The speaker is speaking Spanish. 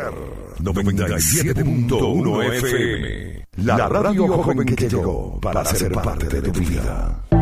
97.1 FM. La radio joven que llegó para ser parte de tu vida.